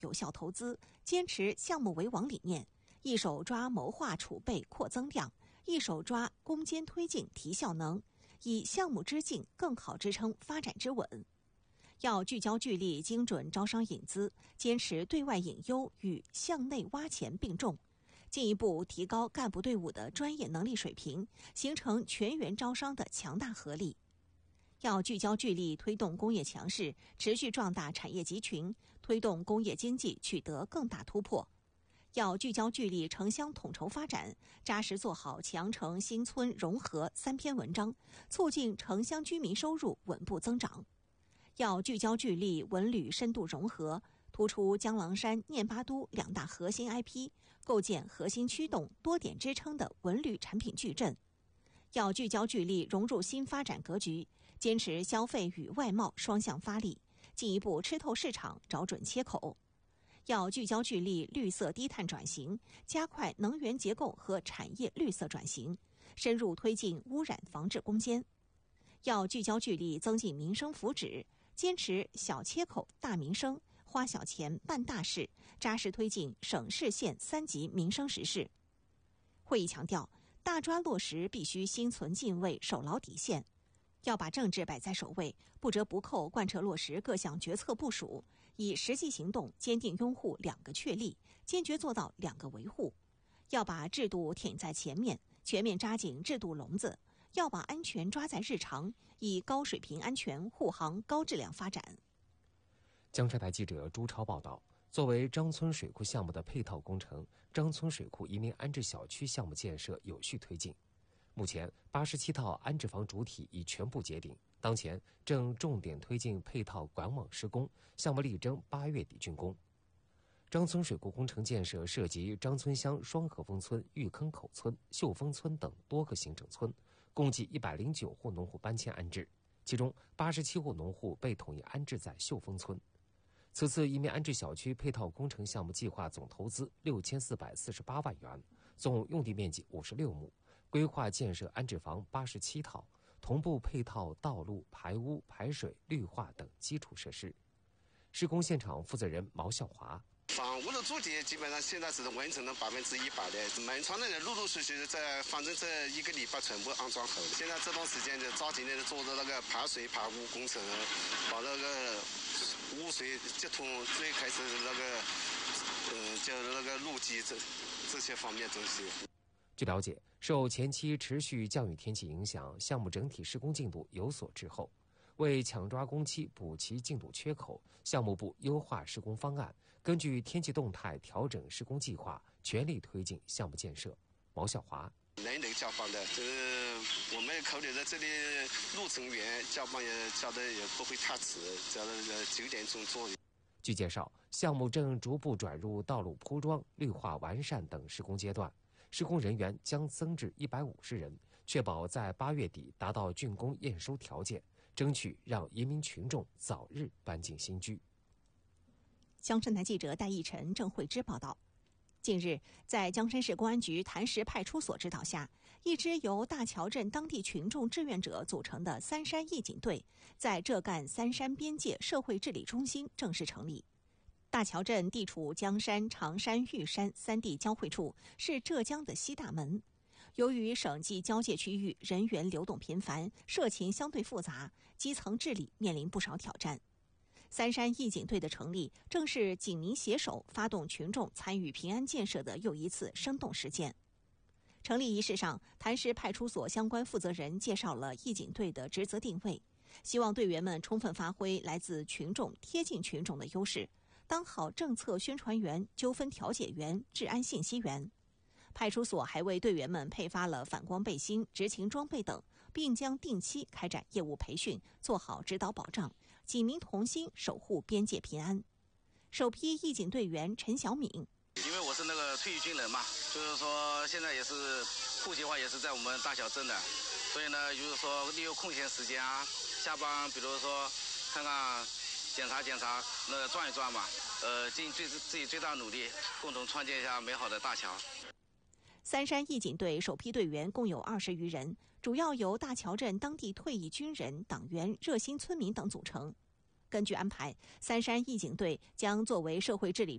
有效投资，坚持项目为王理念，一手抓谋划储备扩增量，一手抓攻坚推进提效能，以项目之劲更好支撑发展之稳。要聚焦聚力精准招商引资，坚持对外引优与向内挖潜并重，进一步提高干部队伍的专业能力水平，形成全员招商的强大合力。要聚焦聚力推动工业强势，持续壮大产业集群，推动工业经济取得更大突破。要聚焦聚力城乡统筹发展，扎实做好强城新村融合3篇文章，促进城乡居民收入稳步增长。要聚焦聚力文旅深度融合，突出江郎山、念巴都2大核心 IP， 构建核心驱动、多点支撑的文旅产品矩阵。要聚焦聚力融入新发展格局，坚持消费与外贸双向发力，进一步吃透市场，找准切口。要聚焦聚力绿色低碳转型，加快能源结构和产业绿色转型，深入推进污染防治攻坚。要聚焦聚力增进民生福祉，坚持小切口大民生，花小钱办大事，扎实推进省市县3级民生实事。会议强调，大抓落实必须心存敬畏，守牢底线，要把政治摆在首位，不折不扣贯彻落实各项决策部署，以实际行动坚定拥护2个确立，坚决做到2个维护。要把制度挺在前面，全面扎紧制度笼子，要把安全抓在日常，以高水平安全护航高质量发展。 江浙台记者朱超报道，作为张村水库项目的配套工程，张村水库移民安置小区项目建设有序推进。目前87套安置房主体已全部结顶，当前正重点推进配套管网施工，项目力争8月底竣工。张村水库工程建设涉及张村乡双河峰村、玉坑口村、秀峰村等多个行政村，共计109户农户搬迁安置，其中87户农户被统一安置在秀峰村。此次移民安置小区配套工程项目计划总投资6448万元，总用地面积56亩，规划建设安置房87套，同步配套道路、排污、排水、绿化等基础设施。施工现场负责人毛孝华， 房屋的主体基本上现在是完成了100%的，门窗呢陆陆续续在反正这1个礼拜全部安装好了。现在这段时间就抓紧的做着那个排水排污工程，把那个污水接通，最开始那个就那个路基这些方面东西。 据了解，受前期持续降雨天气影响，项目整体施工进度有所滞后。为抢抓工期补齐进度缺口，项目部优化施工方案，根据天气动态调整施工计划，全力推进项目建设。毛晓华， 人能交班的，我们考虑在这里路程远，交班也交的也不会太迟，交到9点钟左右。 据介绍，项目正逐步转入道路铺装、绿化完善等施工阶段，施工人员将增至150人，确保在8月底达到竣工验收条件，争取让移民群众早日搬进新居。 江浙台记者戴义晨、郑慧芝报道。近日，在江山市公安局坛石派出所指导下，一支由大桥镇当地群众志愿者组成的三山义警队，在浙赣三山边界社会治理中心正式成立。大桥镇地处江山、常山、玉山3地交汇处，是浙江的西大门。由于省际交界区域人员流动频繁，社情相对复杂，基层治理面临不少挑战。三山义警队的成立，正是警民携手发动群众参与平安建设的又一次生动实践。成立仪式上，坛石派出所相关负责人介绍了义警队的职责定位，希望队员们充分发挥来自群众、贴近群众的优势，当好政策宣传员、纠纷调解员、治安信息员。派出所还为队员们配发了反光背心、执勤装备等，并将定期开展业务培训，做好指导保障，警民同心，守护边界平安。首批义警队员陈小敏， 因为我是那个退役军人嘛，就是说现在也是户籍化也是在我们大小镇的，所以呢，就是说利用空闲时间啊，下班比如说看看检查，那转一转嘛，尽自己最大努力，共同创建一下美好的大桥。 三山义警队首批队员共有20余人，主要由大桥镇当地退役军人、党员、热心村民等组成。根据安排，三山义警队将作为社会治理